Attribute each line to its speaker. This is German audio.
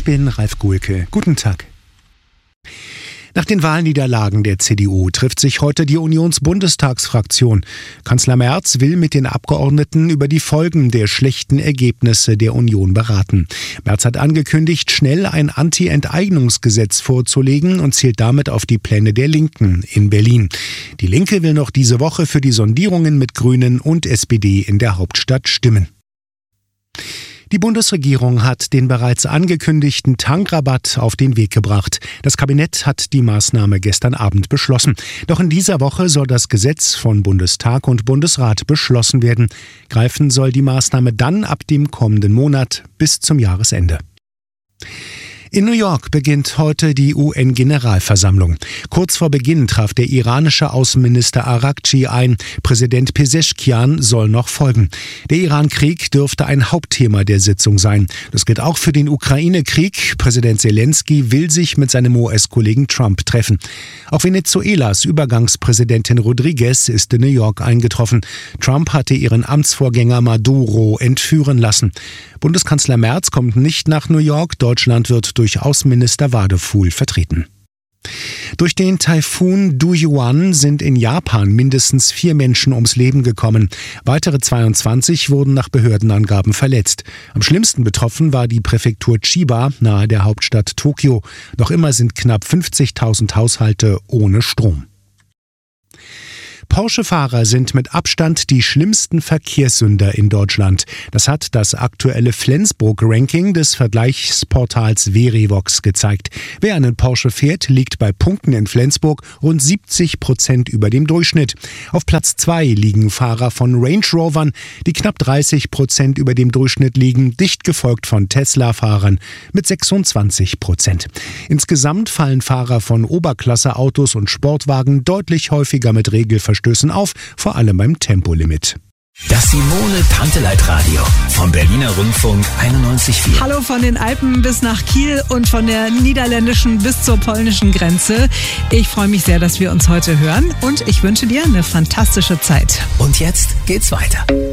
Speaker 1: Ich bin Ralf Guhlke. Guten Tag. Nach den Wahlniederlagen der CDU trifft sich heute die Unionsbundestagsfraktion. Kanzler Merz will mit den Abgeordneten über die Folgen der schlechten Ergebnisse der Union beraten. Merz hat angekündigt, schnell ein Anti-Enteignungsgesetz vorzulegen und zielt damit auf die Pläne der Linken in Berlin. Die Linke will noch diese Woche für die Sondierungen mit Grünen und SPD in der Hauptstadt stimmen. Die Bundesregierung hat den bereits angekündigten Tankrabatt auf den Weg gebracht. Das Kabinett hat die Maßnahme gestern Abend beschlossen. Doch in dieser Woche soll das Gesetz von Bundestag und Bundesrat beschlossen werden. Greifen soll die Maßnahme dann ab dem kommenden Monat bis zum Jahresende. In New York beginnt heute die UN-Generalversammlung. Kurz vor Beginn traf der iranische Außenminister Araghchi ein. Präsident Pezeshkian soll noch folgen. Der Iran-Krieg dürfte ein Hauptthema der Sitzung sein. Das gilt auch für den Ukraine-Krieg. Präsident Zelensky will sich mit seinem US-Kollegen Trump treffen. Auch Venezuelas Übergangspräsidentin Rodriguez ist in New York eingetroffen. Trump hatte ihren Amtsvorgänger Maduro entführen lassen. Bundeskanzler Merz kommt nicht nach New York. Deutschland wird durch Außenminister Wadefuhl vertreten. Durch den Taifun Duyuan sind in Japan mindestens 4 Menschen ums Leben gekommen. Weitere 22 wurden nach Behördenangaben verletzt. Am schlimmsten betroffen war die Präfektur Chiba nahe der Hauptstadt Tokio. Noch immer sind knapp 50.000 Haushalte ohne Strom. Porsche-Fahrer sind mit Abstand die schlimmsten Verkehrssünder in Deutschland. Das hat das aktuelle Flensburg-Ranking des Vergleichsportals Verivox gezeigt. Wer einen Porsche fährt, liegt bei Punkten in Flensburg rund 70% über dem Durchschnitt. Auf Platz 2 liegen Fahrer von Range Rovern, die knapp 30% über dem Durchschnitt liegen, dicht gefolgt von Tesla-Fahrern mit 26%. Insgesamt fallen Fahrer von Oberklasse-Autos und Sportwagen deutlich häufiger mit Regelverstößen auf, vor allem beim Tempolimit.
Speaker 2: Das Simone-Tanteleit-Radio vom Berliner Rundfunk 91,4.
Speaker 3: Hallo von den Alpen bis nach Kiel und von der niederländischen bis zur polnischen Grenze. Ich freue mich sehr, dass wir uns heute hören und ich wünsche dir eine fantastische Zeit.
Speaker 2: Und jetzt geht's weiter.